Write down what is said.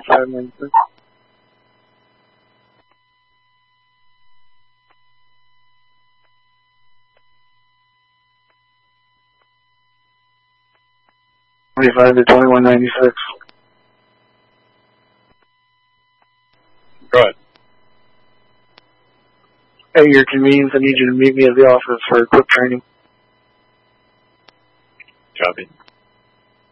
2596. $25 to $21.96. Go ahead. At your convenience, I need you to meet me at the office for a quick training. Copy.